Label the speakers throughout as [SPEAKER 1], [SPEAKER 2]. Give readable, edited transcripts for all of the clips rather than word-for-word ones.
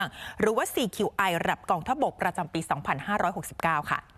[SPEAKER 1] หรือว่า CQI ระดับกองทัพบกประจำปี 2569 ค่ะ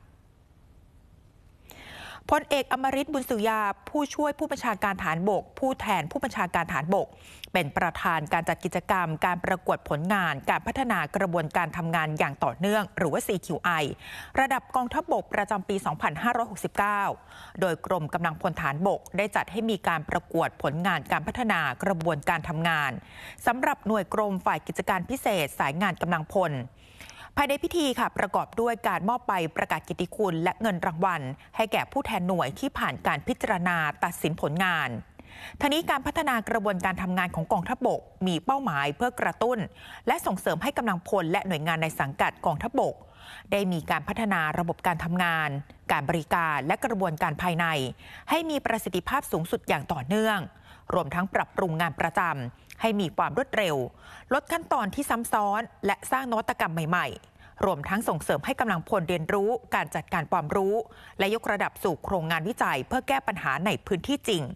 [SPEAKER 1] พลเอกอมริต บุญสุยาผู้ช่วยผู้บัญชาการฐานบกผู้แทนผู้บัญชาการฐานบกเป็นประธานการจัดกิจกรรมการประกวดผลงานการพัฒนากระบวนการทำงานอย่างต่อเนื่องหรือว่า CQI ระดับกองทัพบกประจำปี 2569 โดยกรมกำลังพลฐานบกได้จัดให้มีการประกวดผลงานการพัฒนากระบวนการทำงานสำหรับหน่วยกรมฝ่ายกิจการพิเศษสายงานกำลังพลภายในพิธีค่ะประกอบด้วยการมอบใบประกาศเกียรติคุณและเงินรางวัลให้แก่ผู้แทนหน่วยที่ผ่านการพิจารณาตัดสินผลงานทั้งนี้การพัฒนากระบวนการทำงานของกองทัพบกมีเป้าหมายเพื่อกระตุ้นและส่งเสริมให้กำลังพลและหน่วยงานในสังกัดกองทัพบกได้มีการพัฒนาระบบการทำงานการบริการและกระบวนการภายในให้มีประสิทธิภาพสูงสุดอย่างต่อเนื่องรวมทั้งปรับปรุงงานประจำให้มีความรวดเร็วลดขั้นตอนที่ซ้ำซ้อนและสร้างนวัตกรรมใหม่ๆรวมทั้งส่งเสริมให้กำลังพลเรียนรู้การจัดการความรู้และยกระดับสู่โครงงานวิจัยเพื่อแก้ปัญหาในพื้นที่จริง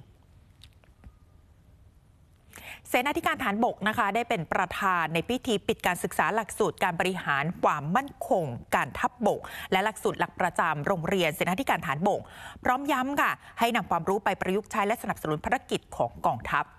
[SPEAKER 1] เสนาธิการฐานบกนะคะได้เป็นประธานในพิธีปิดการศึกษาหลักสูตรการบริหารความมั่นคงการทัพบกและหลักสูตรหลักประจำโรงเรียนเสนาธิการฐานบกพร้อมย้ำค่ะให้นำความรู้ไปประยุกต์ใช้และสนับสนุนภารกิจของกองทัพ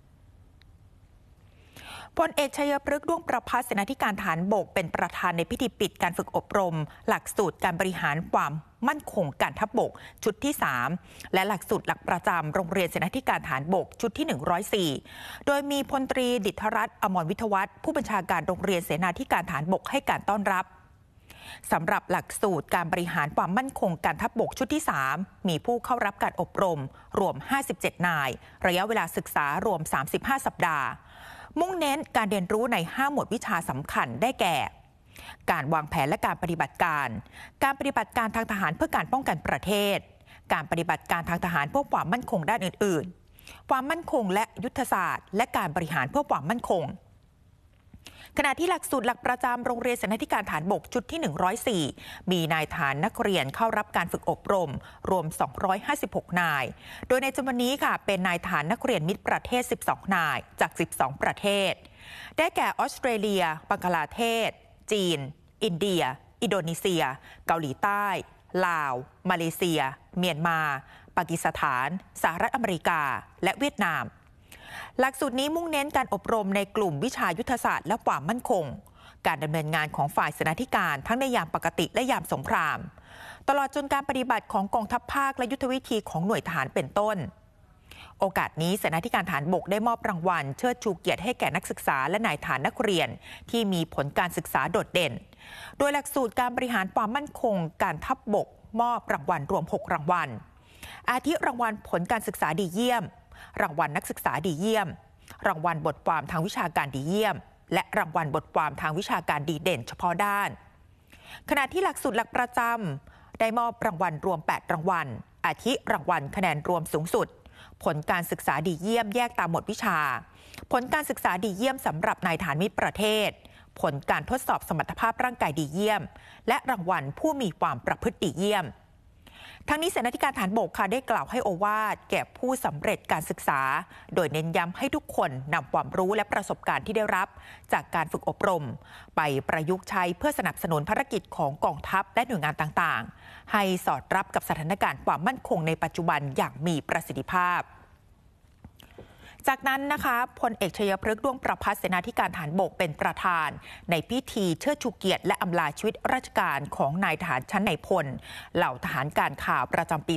[SPEAKER 1] พลเอกชัยพฤกษ์ด้วงประภัสเสนาธิการฐานบกเป็นประธานในพิธีปิดการฝึกอบรมหลักสูตรการบริหารความมั่นคงการทัพบกชุดที่3และหลักสูตรหลักประจำโรงเรียนเสนาธิการฐานบกชุดที่104โดยมีพลตรีดิษฐรัตน์อมรวิทยวัฒน์ผู้บัญชาการโรงเรียนเสนาธิการฐานบกให้การต้อนรับสำหรับหลักสูตรการบริหารความมั่นคงการทัพบกชุดที่3มีผู้เข้ารับการอบรมรวม57นายระยะเวลาศึกษารวม35สัปดาห์มุ่งเน้นการเรียนรู้ใน5หมวดวิชาสำคัญได้แก่การวางแผนและการปฏิบัติการการปฏิบัติการทางทหารเพื่อการป้องกันประเทศการปฏิบัติการทางทหารเพื่อความมั่นคงด้านอื่นๆความมั่นคงและยุทธศาสตร์และการบริหารเพื่อความมั่นคงขณะที่หลักสูตรหลักประจำโรงเรียนเสนาธิการฐานบกชุดที่104มีนายฐานนักเรียนเข้ารับการฝึกอบรมรวม256นายโดยในจำนวนนี้ค่ะเป็นนายฐานนักเรียนมิตรประเทศ12นายจาก12ประเทศได้แก่ออสเตรเลียบังกลาเทศจีนอินเดียอินโดนีเซียเกาหลีใต้ลาวมาเลเซียเมียนมาปากีสถานสหรัฐอเมริกาและเวียดนามหลักสูตรนี้มุ่งเน้นการอบรมในกลุ่มวิชายุทธศาสตร์และความมั่นคงการดำเนินงานของฝ่ายเสนาธิการทั้งในยามปกติและยามสงครามตลอดจนการปฏิบัติของกองทัพภาคและยุทธวิธีของหน่วยทหารเป็นต้นโอกาสนี้เสนาธิการฐานบกได้มอบรางวัลเชิดชูเกียรติให้แก่นักศึกษาและนายฐานนักเรียนที่มีผลการศึกษาโดดเด่นโดยหลักสูตรการบริหารความมั่นคงการทัพบกมอบรางวัลรวม6รางวัลอาทิรางวัลผลการศึกษาดีเยี่ยมรางวัลนักศึกษาดีเยี่ยมรางวัลบทความทางวิชาการดีเยี่ยมและรางวัลบทความทางวิชาการดีเด่นเฉพาะด้านขณะที่หลักสูตรหลักประจำได้มอบรางวัลรวม8รางวัลอาทิรางวัลคะแนนรวมสูงสุดผลการศึกษาดีเยี่ยมแยกตามหมวดวิชาผลการศึกษาดีเยี่ยมสำหรับนายฐานมิตรประเทศผลการทดสอบสมรรถภาพร่างกายดีเยี่ยมและรางวัลผู้มีความประพฤติดีเยี่ยมทั้งนี้เสนาธิการฐานบกค่ะได้กล่าวให้โอวาทแก่ผู้สำเร็จการศึกษาโดยเน้นย้ำให้ทุกคนนำความรู้และประสบการณ์ที่ได้รับจากการฝึกอบรมไปประยุกต์ใช้เพื่อสนับสนุนภารกิจของกองทัพและหน่วยงานต่างๆให้สอดรับกับสถานการณ์ความมั่นคงในปัจจุบันอย่างมีประสิทธิภาพจากนั้นนะคะพลเอกชัยพฤกษ์ด้วงประภัสเสนาธิการฐานบกเป็นประธานในพิธีเชิดชูเกียรติและอำลาชีวิตราชการของนายทหารชั้นนายพลเหล่าทหารการข่าวประจำปี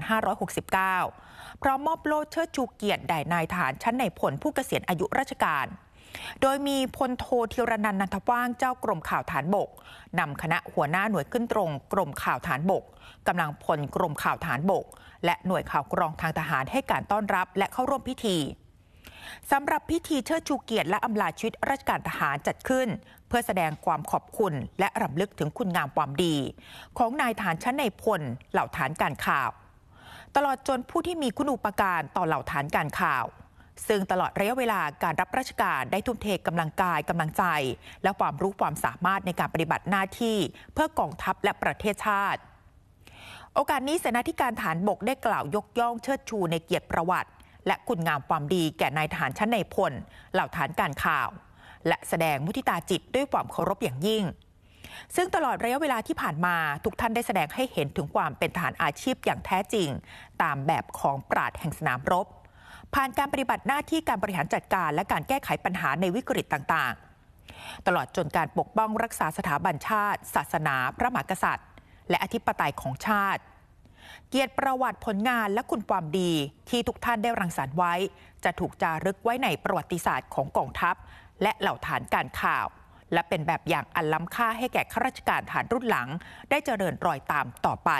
[SPEAKER 1] 2569 พร้อมมอบโล่เชิดชูเกียรติแด่นายทหารชั้นนายพลผู้เกษียณอายุราชการโดยมีพลโทธีรนันท์ นันทว่างเจ้ากรมข่าวฐานบกนำคณะหัวหน้าหน่วยขึ้นตรงกรมข่าวฐานบกกำลังพลกรมข่าวฐานบกและหน่วยข่าวกรองทางทหารให้การต้อนรับและเข้าร่วมพิธีสำหรับพิธีเชิดชูเกียรติและอำลาชีวิตราชการทหารจัดขึ้นเพื่อแสดงความขอบคุณและรำลึกถึงคุณงามความดีของนายทหารชั้นนายพลเหล่าฐานการข่าวตลอดจนผู้ที่มีคุณูปการต่อเหล่าฐานการข่าวซึ่งตลอดระยะเวลาการรับราชการได้ทุ่มเทกำลังกายกำลังใจและความรู้ความสามารถในการปฏิบัติหน้าที่เพื่อกองทัพและประเทศชาติโอกาสนี้เสนาธิการฐานบกได้กล่าวยกย่องเชิดชูในเกียรติประวัติและคุณงามความดีแก่นายทหารชั้นนายพลเหล่าฐานการข่าวและแสดงมุทิตาจิตด้วยความเคารพอย่างยิ่งซึ่งตลอดระยะเวลาที่ผ่านมาทุกท่านได้แสดงให้เห็นถึงความเป็นทหารอาชีพอย่างแท้จริงตามแบบของปราชญ์แห่งสนามรบผ่านการปฏิบัติหน้าที่การบริหารจัดการและการแก้ไขปัญหาในวิกฤตต่างๆตลอดจนการปกป้องรักษาสถาบันชาติศาสนาพระมหากษัตริย์และอธิปไตยของชาติเกียรติประวัติผลงานและคุณความดีที่ทุกท่านได้รังสรรค์ไว้จะถูกจารึกไว้ในประวัติศาสตร์ของกองทัพและเหล่าฐานการข่าวและเป็นแบบอย่างอันล้ำค่าให้แก่ข้าราชการทหารรุ่นหลังได้เจริญรอยตามต่อไป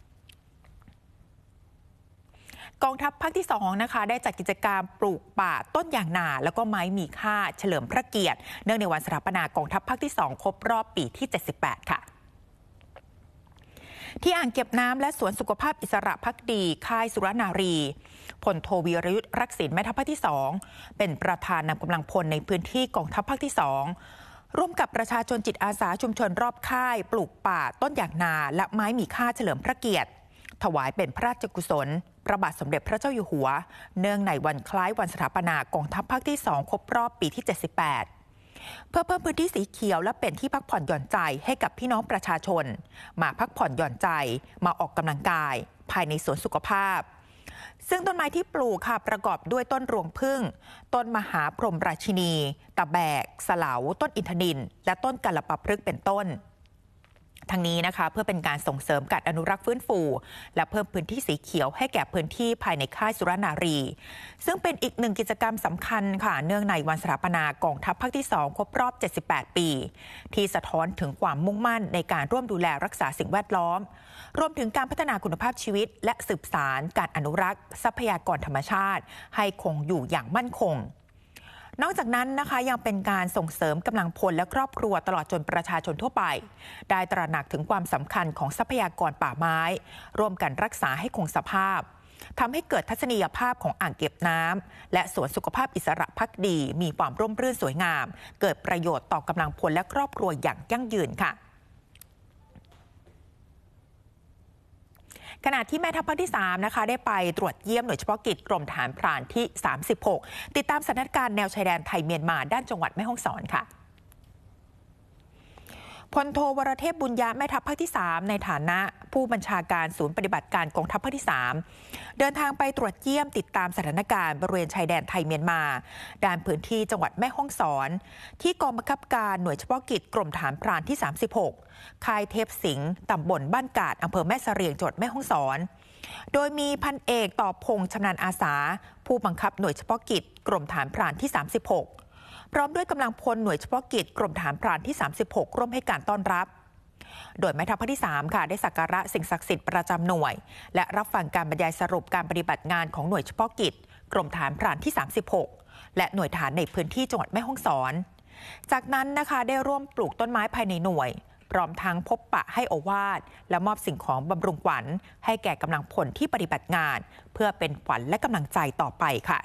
[SPEAKER 1] กองทัพภาคที่2นะคะได้จัดกิจกรรมปลูกป่าต้นยางนาแล้วก็ไม้มีค่าเฉลิมพระเกียรติเนื่องในวันสถาปนากองทัพภาคที่2ครบรอบปีที่78ค่ะที่อ่างเก็บน้ำและสวนสุขภาพอิสระภักดีค่ายสุรนารีพลโทวีรยุทธรักษิณแม่ทัพภาคที่2เป็นประธานนำกำลังพลในพื้นที่กองทัพภาคที่2ร่วมกับประชาชนจิตอาสาชุมชนรอบค่ายปลูกป่าต้นยางนาและไม้มีค่าเฉลิมพระเกียรติถวายเป็นพระราชกุศลพระบาทสมเด็จพระเจ้าอยู่หัวเนื่องในวันคล้ายวันสถาปนากองทัพภาคที่2ครบรอบปีที่78เพื่อเพิ่มพื้นที่สีเขียวและเป็นที่พักผ่อนหย่อนใจให้กับพี่น้องประชาชนมาพักผ่อนหย่อนใจมาออกกำลังกายภายในสวนสุขภาพซึ่งต้นไม้ที่ปลูกค่ะประกอบด้วยต้นรวงผึ้งต้นมหาพรหมราชินีตะแบกสะเหลาต้นอินทนิลและต้นกัลปะพฤกษ์เป็นต้นทั้งนี้นะคะเพื่อเป็นการส่งเสริมการอนุรักษ์ฟื้นฟูและเพิ่มพื้นที่สีเขียวให้แก่พื้นที่ภายในค่ายสุรนารีซึ่งเป็นอีกหนึ่งกิจกรรมสำคัญค่ะเนื่องในวันสถาปนากองทัพภาคที่2ครบรอบ78ปีที่สะท้อนถึงความมุ่งมั่นในการร่วมดูแลรักษาสิ่งแวดล้อมรวมถึงการพัฒนาคุณภาพชีวิตและสืบสานการอนุรักษ์ทรัพยากรธรรมชาติให้คงอยู่อย่างมั่นคงนอกจากนั้นนะคะยังเป็นการส่งเสริมกำลังพลและครอบครัวตลอดจนประชาชนทั่วไปได้ตระหนักถึงความสำคัญของทรัพยากรป่าไม้ร่วมกันรักษาให้คงสภาพทำให้เกิดทัศนียภาพของอ่างเก็บน้ำและสวนสุขภาพอิสระภักดีมีความร่มรื่นสวยงามเกิดประโยชน์ต่อกำลังพลและครอบครัวอย่างยั่งยืนค่ะขณะที่แม่ทัพภาคที่3นะคะได้ไปตรวจเยี่ยมหน่วยเฉพาะกิจกรมทหารพรานที่36ติดตามสถานการณ์แนวชายแดนไทยเมียนมาด้านจังหวัดแม่ฮ่องสอนค่ะพลโทวรเทพบุญยะแม่ทัพภาคที่3ในฐานะผู้บัญชาการศูนย์ปฏิบัติการกองทัพภาคที่3เดินทางไปตรวจเยี่ยมติดตามสถานการณ์บริเวณชายแดนไทยเมียนมาด้านพื้นที่จังหวัดแม่ฮ่องสอนที่กองบังคับการหน่วยเฉพาะกิจกรมทหารพรานที่36ค่ายเทพสิงห์ตำบลบ้านกาดอำเภอแม่เสรียงจังหวัดแม่ฮ่องสอนโดยมีพันเอกต่อพงษ์ชำนาญอาสาผู้บังคับหน่วยเฉพาะกิจกรมทหารพรานที่36พร้อมด้วยกำลังพลหน่วยเฉพาะกิจกรมทหารพรานที่36ร่วมให้การต้อนรับโดยแม่ทัพภาคที่3ค่ะได้สักการะสิ่งศักดิ์สิทธิ์ประจำหน่วยและรับฟังการบรรยายสรุปการปฏิบัติงานของหน่วยเฉพาะกิจกรมทหารพรานที่36และหน่วยทหารในพื้นที่จังหวัดแม่ฮ่องสอนจากนั้นนะคะได้ร่วมปลูกต้นไม้ภายในหน่วยพร้อมทั้งพบปะให้โอวาทและมอบสิ่งของบำรุงขวัญให้แก่กำลังพลที่ปฏิบัติงานเพื่อเป็นขวัญและกำลังใจต่อไปค่ะ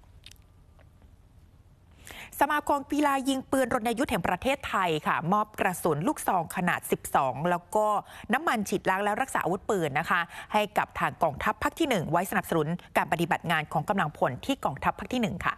[SPEAKER 1] สมาคมกีฬายิงปืนรณยุทธ์แห่งประเทศไทยค่ะมอบกระสุนลูกซองขนาด12แล้วก็น้ำมันฉีดล้างและรักษาอาวุธปืนนะคะให้กับทางกองทัพภาคที่1ไว้สนับสนุนการปฏิบัติงานของกำลังพลที่กองทัพภาคที่1ค่ะ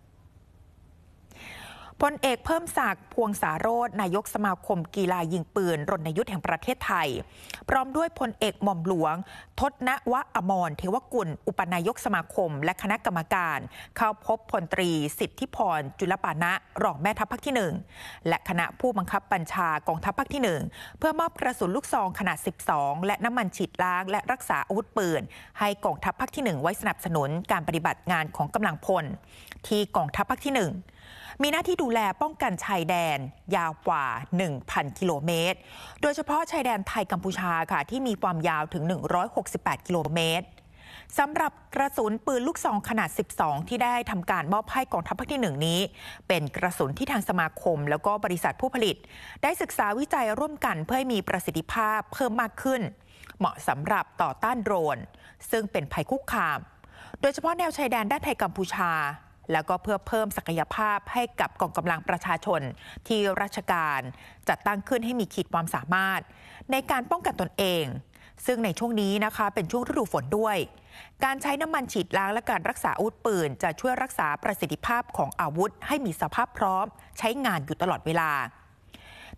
[SPEAKER 1] พลเอกเพิ่มศักดิ์พวงสาโรจน์นายกสมาคมกีฬายิงปืนรณยุทธ์แห่งประเทศไทยพร้อมด้วยพลเอกหม่อมหลวงทศนวอมรเทวกุลอุปนายกสมาคมและคณะกรรมการเข้าพบพลตรีสิทธิพรจุลปานะรองแม่ทัพภาคที่1และคณะผู้บังคับบัญชากองทัพภาคที่1เพื่อมอบกระสุนลูกซองขนาด12และน้ำมันฉีดล้างและรักษาอาวุธปืนให้กองทัพภาคที่1ไว้สนับสนุนการปฏิบัติงานของกำลังพลที่กองทัพภาคที่1มีหน้าที่ดูแลป้องกันชายแดนยาวกว่า 1,000 กิโลเมตรโดยเฉพาะชายแดนไทยกัมพูชาค่ะที่มีความยาวถึง168กิโลเมตรสำหรับกระสุนปืนลูกซองขนาด12ที่ได้ทำการมอบให้กองทัพภาคที่1นี้เป็นกระสุนที่ทางสมาคมแล้วก็บริษัทผู้ผลิตได้ศึกษาวิจัยร่วมกันเพื่อให้มีประสิทธิภาพเพิ่มมากขึ้นเหมาะสำหรับต่อต้านโดรนซึ่งเป็นภัยคุกคามโดยเฉพาะแนวชายแดนด้านไทยกัมพูชาแล้วก็เพื่อเพิ่มศักยภาพให้กับกองกำลังประชาชนที่ราชการจัดตั้งขึ้นให้มีขีดความสามารถในการป้องกันตนเองซึ่งในช่วงนี้นะคะเป็นช่วงฤดูฝนด้วยการใช้น้ำมันฉีดล้างและการรักษาอาวุธปืนจะช่วยรักษาประสิทธิภาพของอาวุธให้มีสภาพพร้อมใช้งานอยู่ตลอดเวลา